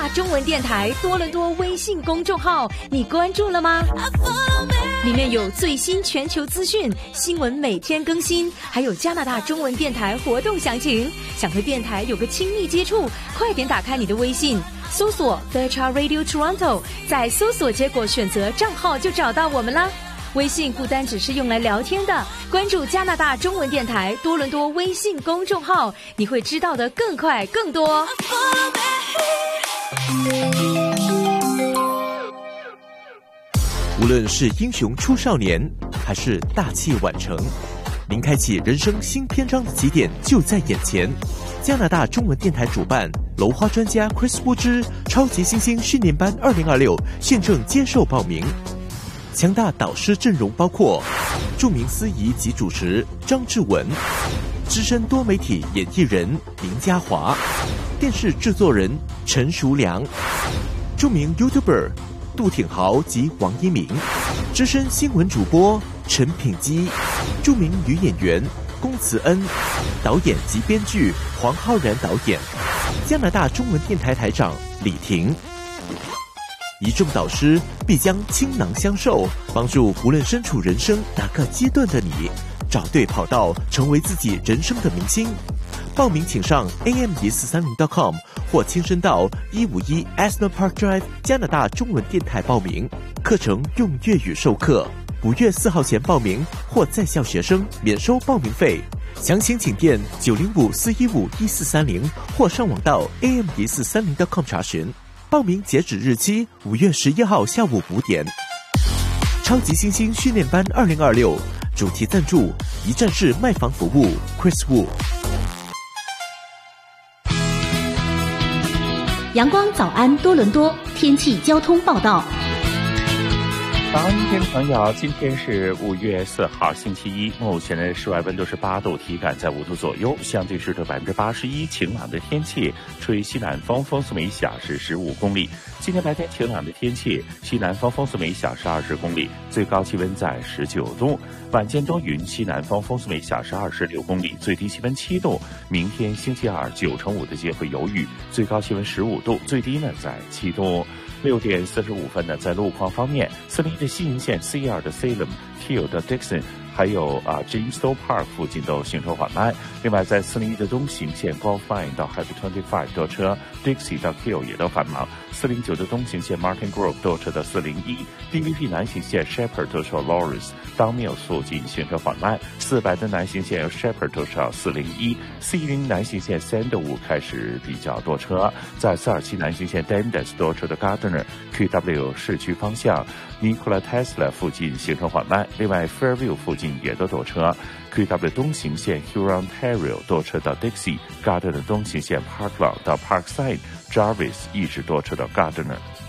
大中文电台多伦多微信公众号，你关注了吗？里面有最新全球资讯，新闻每天更新，还有加拿大中文电台活动详情。想和电台有个亲密接触，快点打开你的微信，搜索 Virtual Radio Toronto， 在搜索结果选择账号就找到我们啦。微信不单只是用来聊天的，关注加拿大中文电台多伦多微信公众号，你会知道的更快更多。 无论是英雄出少年，还是大器晚成，您开启人生新篇章的起点就在眼前。加拿大中文电台主办楼花专家 Chris Wu 之超级新星训练班2026现正接受报名。强大导师阵容包括著名司仪及主持张志文，资深多媒体演艺人林嘉华，电视制作人陈淑良，著名 YouTuber 杜挺豪及王一鸣，资深新闻主播陈品基，著名女演员龚慈恩，导演及编剧黄浩然导演，加拿大中文电台台长李婷。一众导师必将倾囊相授，帮助无论身处人生哪个阶段的你，找对跑道，成为自己人生的明星。报名请上 am1430.com 或亲身到151 Aston Park Drive 加拿大中文电台报名。课程用粤语授课，5月4号前报名或在校学生免收报名费。详情请电905-415-1430或上网到 am1430.com 查询。报名截止日期5月11号下午5点。超级新星训练班2026主题赞助一站式卖房服务 Chris Wu。 阳光早安多伦多天气交通报道。 早安，听众朋友，今天是5月4号星期一，目前的室外温度是8度，体感在5度左右，相对湿度81%，晴朗的天气，吹西南风，风速每小时15公里。今天白天晴朗的天气，西南风，风速每小时20公里，最高气温在19度。晚间多云，西南风，风速每小时26公里，最低气温7度。明天星期二9成5的街会有雨，最高气温15度，最低呢在7度。6点45分呢，在路况方面，401的西营线 CR 的 Salem、Teal 的 Dixon， 还有Jamestown Park 附近都行车缓慢。另外，在401的东行线 Golf Line 到 Highway 25多车 ，Dixie 到 Teal 也都繁忙。409的东行线 Martin Grove 多车到401，DVP 南行线 Shepherd 多车 Lawrence、Down Mills 附近行车缓慢。400的南行线由 Shepherd 多车到401，410南行线 Sandalwood 开始比较多车。在427南行线 Dundas 多车的 Gardner、QW 市区方向 Nikola Tesla 附近行车缓慢。另外 Fairview 附近也都多车。QW 东行线 Huron-Ontario 多车到 Dixie， Gardner 东行线 Parkland 到 Parkside， Jarvis 一直多车到 Gardner。